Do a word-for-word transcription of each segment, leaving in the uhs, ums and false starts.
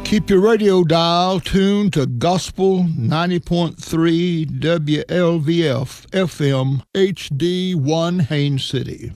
Keep your radio dial tuned to Gospel ninety point three W L V F F M H D one Haines City.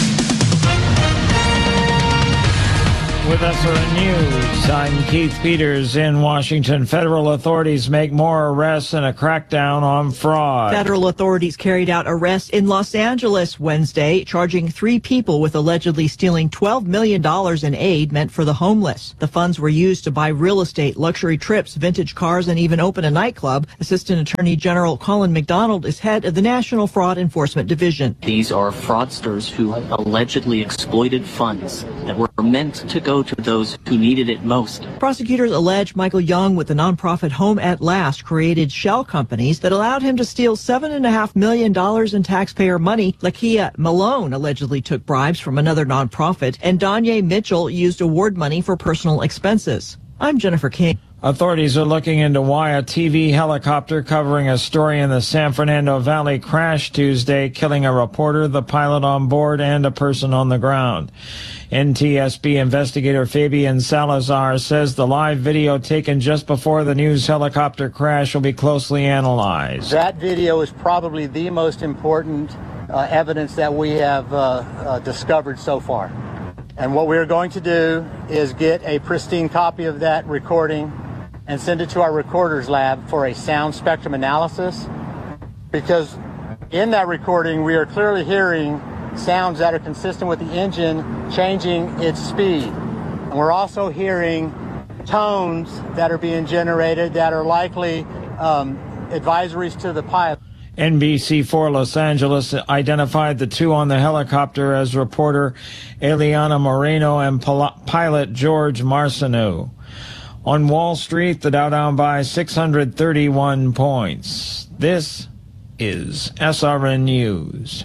With S R N News, I'm Keith Peters in Washington. Federal authorities make more arrests in a crackdown on fraud. Federal authorities carried out arrests in Los Angeles Wednesday, charging three people with allegedly stealing twelve million dollars in aid meant for the homeless. The funds were used to buy real estate, luxury trips, vintage cars, and even open a nightclub. Assistant Attorney General Colin McDonald is head of the National Fraud Enforcement Division. These are fraudsters who allegedly exploited funds that were meant to go to those who needed it most. Prosecutors allege Michael Young with the nonprofit Home at Last created shell companies that allowed him to steal seven and a half million dollars in taxpayer money. Lakia Malone allegedly took bribes from another nonprofit, and Danye Mitchell used award money for personal expenses. I'm Jennifer King. Authorities are looking into why a T V helicopter covering a story in the San Fernando Valley crashed Tuesday, killing a reporter, the pilot on board, and a person on the ground. N T S B investigator Fabian Salazar says the live video taken just before the news helicopter crash will be closely analyzed. That video is probably the most important uh, evidence that we have uh, uh, discovered so far. And what we're going to do is get a pristine copy of that recording and send it to our recorders lab for a sound spectrum analysis, because in that recording we are clearly hearing sounds that are consistent with the engine changing its speed. And we're also hearing tones that are being generated that are likely um, advisories to the pilot. N B C four Los Angeles identified the two on the helicopter as reporter Eliana Moreno and pilot George Marcineau. On Wall Street, the Dow down by six hundred thirty-one points. This is S R N News.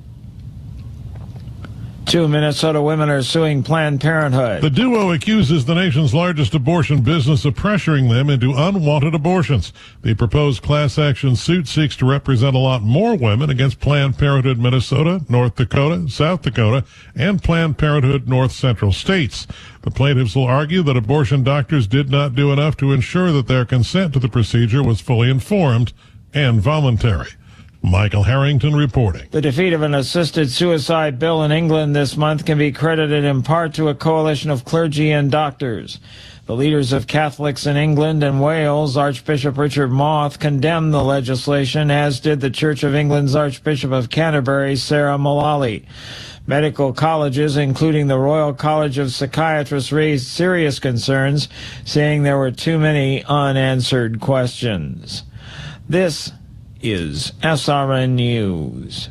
Two Minnesota women are suing Planned Parenthood. The duo accuses the nation's largest abortion business of pressuring them into unwanted abortions. The proposed class action suit seeks to represent a lot more women against Planned Parenthood Minnesota, North Dakota, South Dakota, and Planned Parenthood North Central states. The plaintiffs will argue that abortion doctors did not do enough to ensure that their consent to the procedure was fully informed and voluntary. Michael Harrington reporting. The defeat of an assisted suicide bill in England this month can be credited in part to a coalition of clergy and doctors. The leaders of Catholics in England and Wales, Archbishop Richard Moth, condemned the legislation, as did the Church of England's Archbishop of Canterbury, Sarah Mullally. Medical colleges, including the Royal College of Psychiatrists, raised serious concerns, saying there were too many unanswered questions. This is S R N News.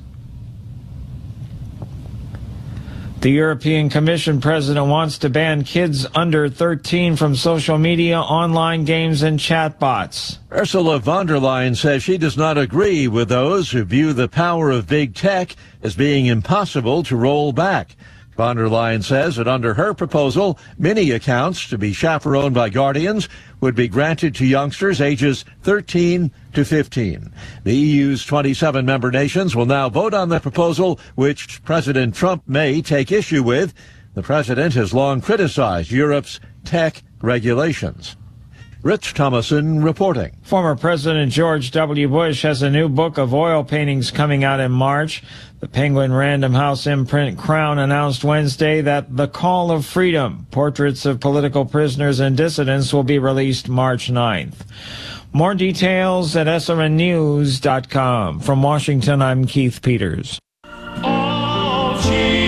The European Commission president wants to ban kids under thirteen from social media, online games, and chatbots. Ursula von der Leyen says she does not agree with those who view the power of big tech as being impossible to roll back. Von der Leyen says that under her proposal, many accounts to be chaperoned by guardians would be granted to youngsters ages thirteen to fifteen. The E U's twenty-seven member nations will now vote on the proposal, which President Trump may take issue with. The president has long criticized Europe's tech regulations. Rich Thomason reporting. Former President George W. Bush has a new book of oil paintings coming out in March. The Penguin Random House imprint Crown announced Wednesday that The Call of Freedom, portraits of political prisoners and dissidents, will be released March ninth. More details at S R N news dot com. From Washington, I'm Keith Peters. Oh,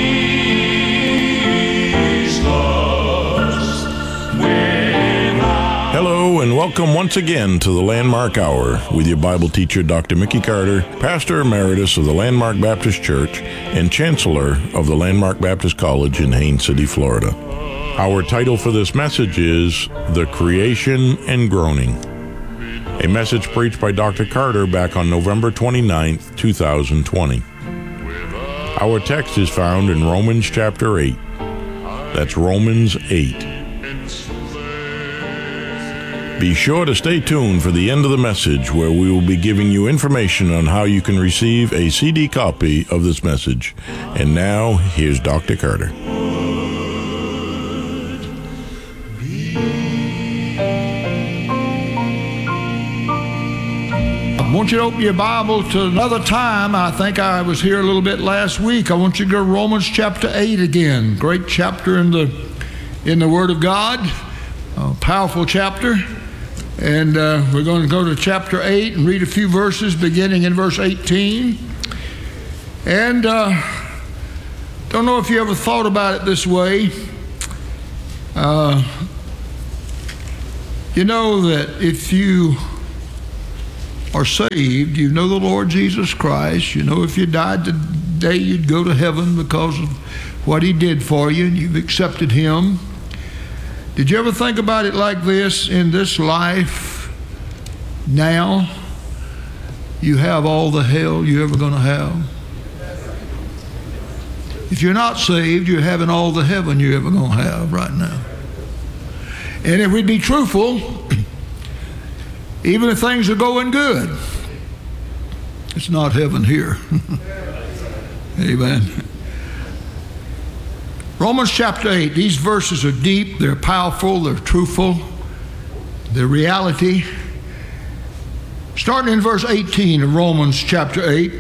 Hello and welcome once again to the Landmark Hour with your Bible teacher, Doctor Mickey Carter, Pastor Emeritus of the Landmark Baptist Church and Chancellor of the Landmark Baptist College in Haines City, Florida. Our title for this message is The Creation and Groaning, a message preached by Doctor Carter back on November twenty-ninth, two thousand twenty. Our text is found in Romans chapter eight. That's Romans eight. Be sure to stay tuned for the end of the message, where we will be giving you information on how you can receive a C D copy of this message. And now, here's Doctor Carter. want you to open your Bible to another time. I think I was here a little bit last week. I want you to go to Romans chapter eight again. Great chapter in the in the Word of God. A powerful chapter. And uh, we're going to go to chapter eight and read a few verses beginning in verse eighteen. And uh, don't know if you ever thought about it this way. Uh, you know that if you are saved, you know the Lord Jesus Christ, you know if you died today you'd go to heaven because of what he did for you, and you've accepted him. Did you ever think about it like this? In this life now, you have all the hell you're ever going to have. If you're not saved, you're having all the heaven you're ever going to have right now. And if we'd be truthful, even if things are going good, it's not heaven here. Amen. Romans chapter eight, these verses are deep, they're powerful, they're truthful, they're reality. Starting in verse eighteen of Romans chapter eight,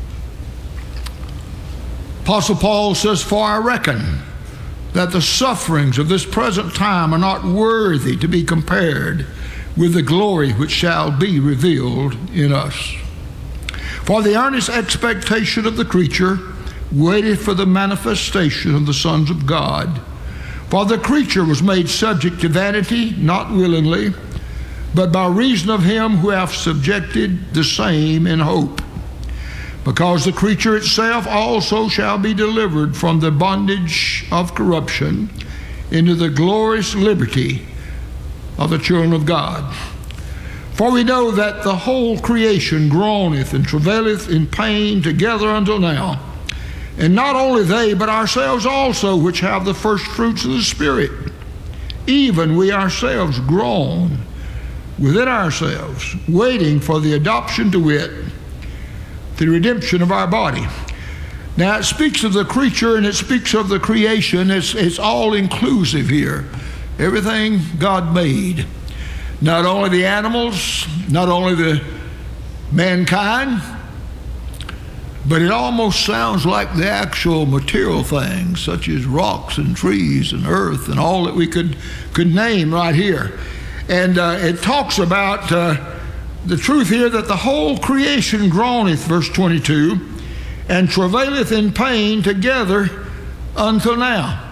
Apostle Paul says, "For I reckon that the sufferings of this present time are not worthy to be compared with the glory which shall be revealed in us. For the earnest expectation of the creature waited for the manifestation of the sons of God. For the creature was made subject to vanity, not willingly, but by reason of him who hath subjected the same in hope. Because the creature itself also shall be delivered from the bondage of corruption into the glorious liberty of the children of God. For we know that the whole creation groaneth and travaileth in pain together until now. And not only they, but ourselves also, which have the first fruits of the Spirit, even we ourselves groan within ourselves, waiting for the adoption, to wit, the redemption of our body." Now it speaks of the creature and it speaks of the creation. It's, it's all inclusive here. Everything God made. Not only the animals, not only the mankind, but it almost sounds like the actual material things, such as rocks and trees and earth and all that we could, could name right here. And uh, it talks about uh, the truth here that the whole creation groaneth, verse twenty-two, and travaileth in pain together until now.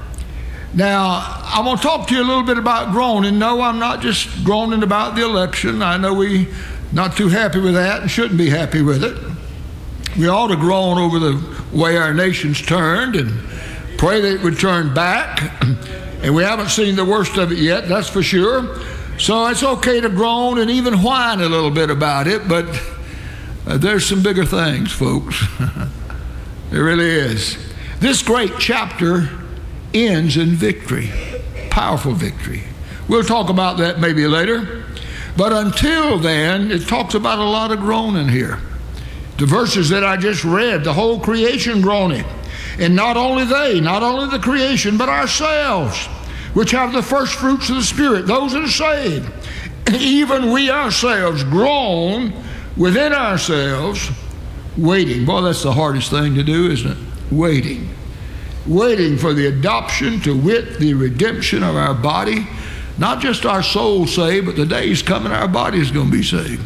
Now, I'm going to talk to you a little bit about groaning. No, I'm not just groaning about the election. I know we're not too happy with that and shouldn't be happy with it. We ought to groan over the way our nation's turned and pray that it would turn back. And we haven't seen the worst of it yet, that's for sure. So it's okay to groan and even whine a little bit about it, but uh, there's some bigger things, folks. There really is. This great chapter ends in victory, powerful victory. We'll talk about that maybe later. But until then, it talks about a lot of groaning here. The verses that I just read, the whole creation groaning. And not only they, not only the creation, but ourselves, which have the first fruits of the Spirit, those that are saved. Even we ourselves groan within ourselves, waiting. Boy, that's the hardest thing to do, isn't it? Waiting. Waiting for the adoption, to wit, the redemption of our body. Not just our soul saved, but the day's coming our body is going to be saved.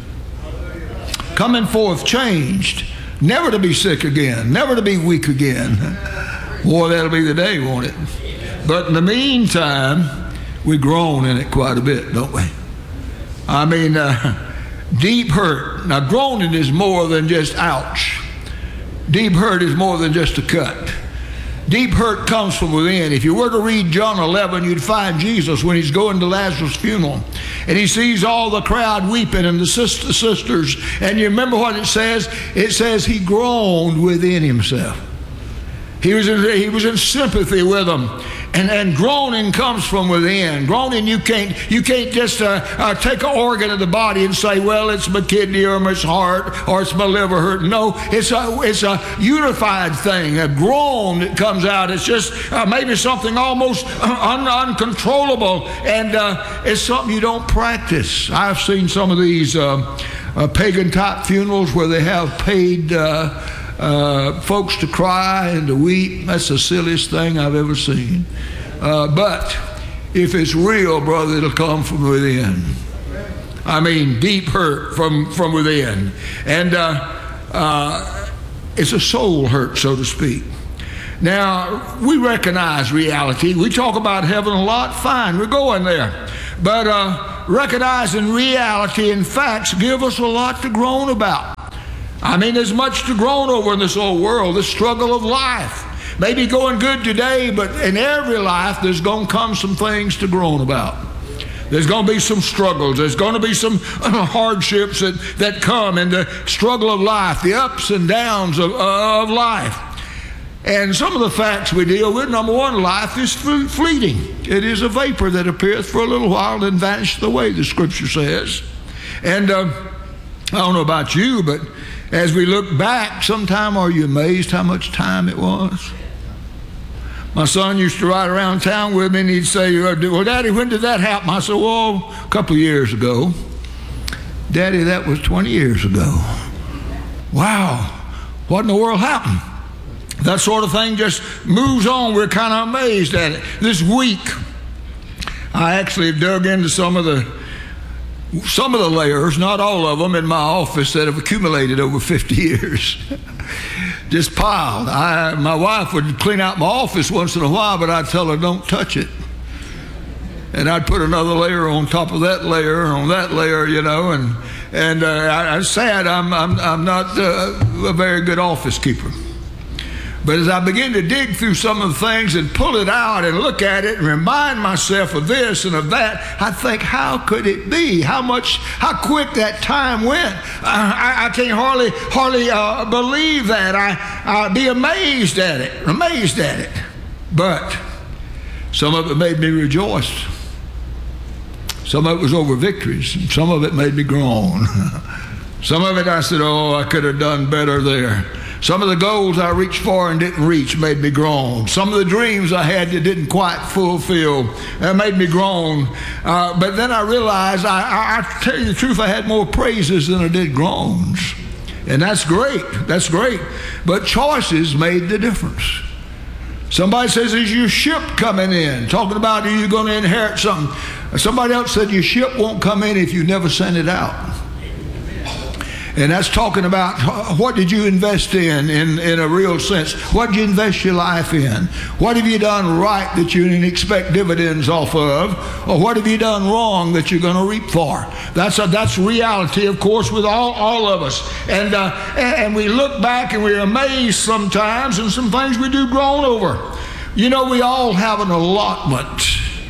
Coming forth changed, never to be sick again, never to be weak again. Boy, that'll be the day, won't it? But in the meantime, we groan in it quite a bit, don't we? I mean, uh, deep hurt. Now, groaning is more than just ouch. Deep hurt is more than just a cut. Deep hurt comes from within. If you were to read John eleven, you'd find Jesus when he's going to Lazarus' funeral. And he sees all the crowd weeping and the sister, sisters. And you remember what it says? It says he groaned within himself. He was in, he was in sympathy with them. And, and groaning comes from within. Groaning, you can't you can't just uh, uh, take an organ of the body and say, well, it's my kidney or my heart or it's my liver hurting. No, it's a it's a unified thing. A groan that comes out. It's just uh, maybe something almost un- uncontrollable, and uh, it's something you don't practice. I've seen some of these. Uh, uh, pagan-type funerals where they have paid uh, uh, folks to cry and to weep. That's the silliest thing I've ever seen. Uh, but if it's real, brother, it'll come from within. I mean, deep hurt from, from within. And uh, uh, it's a soul hurt, so to speak. Now, we recognize reality. We talk about heaven a lot. Fine, we're going there. But uh, recognizing reality and facts give us a lot to groan about. I mean, there's much to groan over in this old world, the struggle of life. Maybe going good today, but in every life, there's going to come some things to groan about. There's going to be some struggles. There's going to be some hardships that, that come in the struggle of life, the ups and downs of, uh, of life. And some of the facts we deal with, number one, life is fleeting. It is a vapor that appeareth for a little while and vanisheth away, the Scripture says. And uh, I don't know about you, but as we look back, sometime are you amazed how much time it was? My son used to ride around town with me, and he'd say, well, Daddy, when did that happen? I said, well, a couple of years ago. Daddy, that was twenty years ago. Wow, what in the world happened? That sort of thing just moves on. We're kind of amazed at it. This week, I actually have dug into some of the some of the layers, not all of them, in my office that have accumulated over fifty years. Just piled. I, my wife would clean out my office once in a while, but I'd tell her, don't touch it. And I'd put another layer on top of that layer, on that layer, you know, and and uh, I, I'm sad I'm, I'm, I'm not uh, a very good office keeper. But as I begin to dig through some of the things and pull it out and look at it and remind myself of this and of that, I think, how could it be? How much, how quick that time went. I, I can't hardly, hardly uh, believe that. I, I'd be amazed at it, amazed at it. But some of it made me rejoice. Some of it was over victories. Some of it made me groan. Some of it I said, oh, I could have done better there. Some of the goals I reached for and didn't reach made me groan. Some of the dreams I had that didn't quite fulfill that made me groan. Uh, but then I realized, I, I, I tell you the truth, I had more praises than I did groans. And that's great. That's great. But choices made the difference. Somebody says, is your ship coming in? Talking about, are you going to inherit something? Somebody else said, your ship won't come in if you never send it out. And that's talking about what did you invest in, in, in a real sense. What did you invest your life in? What have you done right that you didn't expect dividends off of? Or what have you done wrong that you're going to reap for? That's a, that's reality, of course, with all, all of us. And, uh, and we look back and we're amazed sometimes, and some things we do groan over. You know, we all have an allotment.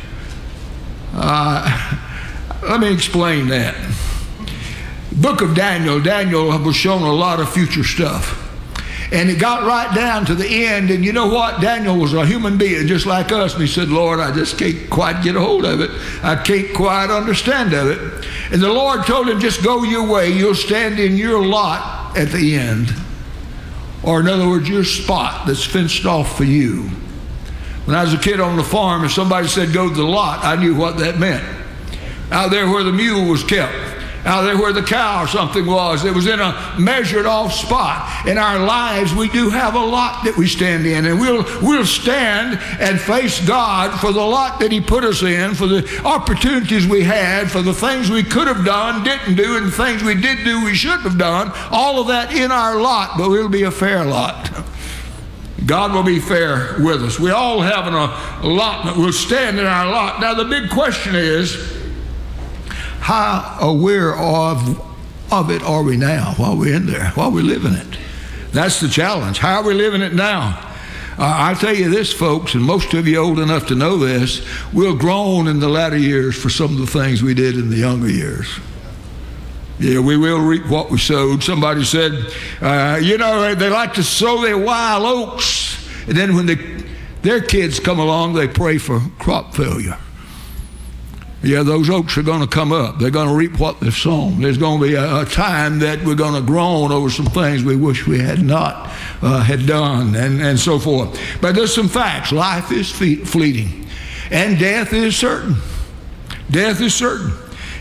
Uh, let me explain that. Book of Daniel, Daniel was shown a lot of future stuff. And it got right down to the end, and you know what? Daniel was a human being just like us, and he said, Lord, I just can't quite get a hold of it. I can't quite understand of it. And the Lord told him, just go your way. You'll stand in your lot at the end. Or in other words, your spot that's fenced off for you. When I was a kid on the farm, if somebody said go to the lot, I knew what that meant. Out there where the mule was kept. Out there where the cow or something was, it was in a measured off spot. In our lives, we do have a lot that we stand in, and we'll we'll stand and face God for the lot that He put us in, for the opportunities we had, for the things we could have done, didn't do, and the things we did do we shouldn't have done. All of that in our lot, but it'll be a fair lot. God will be fair with us. We all have an allotment. We'll stand in our lot. Now, the big question is, how aware of, of it are we now while we're in there, while we're living it? That's the challenge. How are we living it now? Uh, I'll tell you this, folks, and most of you old enough to know this, we'll groan in the latter years for some of the things we did in the younger years. Yeah, we will reap what we sowed. Somebody said, uh, you know, they like to sow their wild oats, and then when they, their kids come along, they pray for crop failure. Yeah, those oaks are going to come up. They're going to reap what they've sown. There's going to be a, a time that we're going to groan over some things we wish we had not uh, had done, and, and so forth. But there's some facts. Life is fe- fleeting, and death is certain. Death is certain.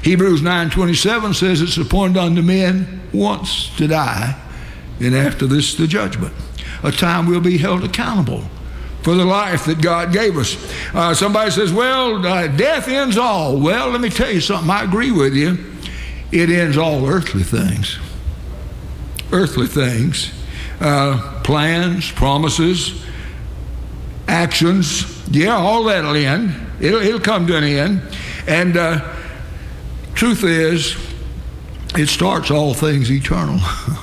Hebrews nine twenty-seven says it's appointed unto men once to die, and after this the judgment. A time we'll be held accountable for the life that God gave us. Uh, somebody says, well, uh, death ends all. Well, let me tell you something. I agree with you. It ends all earthly things. Earthly things. Uh, plans, promises, actions. Yeah, all that'll end. It'll, it'll come to an end. And uh, truth is, it starts all things eternal.